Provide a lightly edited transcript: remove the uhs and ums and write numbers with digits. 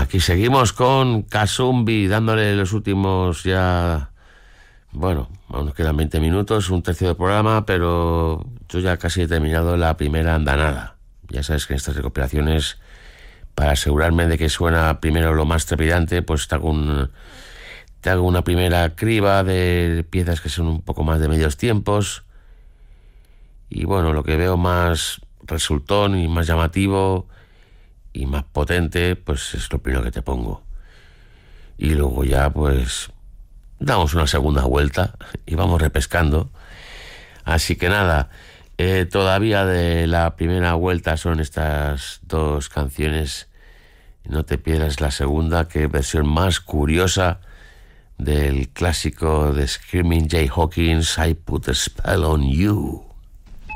Aquí seguimos con Kasumbi, dándole los últimos ya... Bueno, aún nos quedan 20 minutos, un tercio del programa, pero yo ya casi he terminado la primera andanada. Ya sabes que en estas recopilaciones, para asegurarme de que suena primero lo más trepidante, pues te hago una primera criba de piezas que son un poco más de medios tiempos. Y bueno, lo que veo más resultón y más llamativo y más potente, pues es lo primero que te pongo. Y luego ya, pues, damos una segunda vuelta y vamos repescando. Así que nada, todavía de la primera vuelta son estas dos canciones. No te pierdas la segunda, que versión más curiosa del clásico de Screaming Jay Hawkins, I Put a Spell on You.